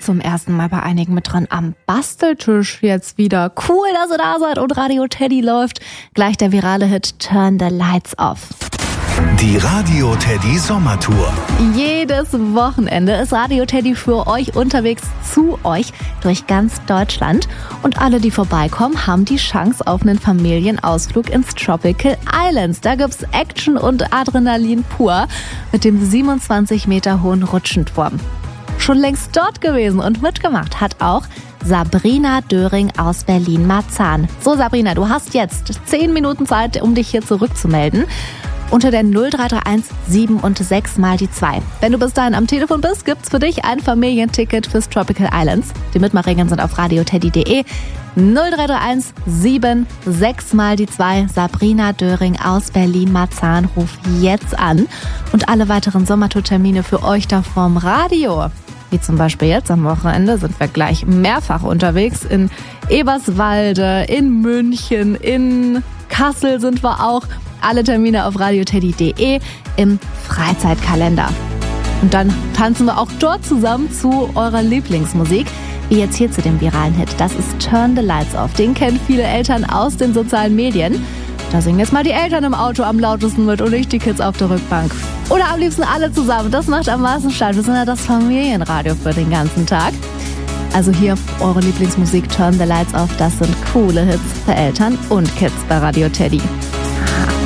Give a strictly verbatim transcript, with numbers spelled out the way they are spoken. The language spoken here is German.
zum ersten Mal bei einigen mit dran am Basteltisch jetzt wieder. Cool, dass ihr da seid und Radio Teddy läuft. Gleich der virale Hit Turn the Lights Off. Die Radio Teddy Sommertour. Jedes Wochenende ist Radio Teddy für euch unterwegs zu euch durch ganz Deutschland. Und alle, die vorbeikommen, haben die Chance auf einen Familienausflug ins Tropical Islands. Da gibt's Action und Adrenalin pur mit dem siebenundzwanzig Meter hohen Rutschenturm. Schon längst dort gewesen und mitgemacht hat auch Sabrina Döring aus Berlin-Marzahn. So Sabrina, du hast jetzt zehn Minuten Zeit, um dich hier zurückzumelden. Unter der null drei drei eins sieben und sechs mal die zwei. Wenn du bis dahin am Telefon bist, gibt's für dich ein Familienticket fürs Tropical Islands. Die Mitmachregeln sind auf radioteddy punkt de. null drei drei eins sieben sechs mal die zwei. Sabrina Döring aus Berlin-Marzahn, ruf jetzt an. Und alle weiteren Sommertourtermine für euch da vom Radio. Wie zum Beispiel jetzt am Wochenende sind wir gleich mehrfach unterwegs. In Eberswalde, in München, in Kassel sind wir auch. Alle Termine auf radioteddy punkt de im Freizeitkalender. Und dann tanzen wir auch dort zusammen zu eurer Lieblingsmusik. Wie jetzt hier zu dem viralen Hit. Das ist Turn the Lights Off. Den kennen viele Eltern aus den sozialen Medien. Da singen jetzt mal die Eltern im Auto am lautesten mit und nicht die Kids auf der Rückbank. Oder am liebsten alle zusammen. Das macht am meisten Spaß. Wir sind ja das Familienradio für den ganzen Tag. Also hier eure Lieblingsmusik Turn the Lights Off. Das sind coole Hits für Eltern und Kids bei Radio Teddy.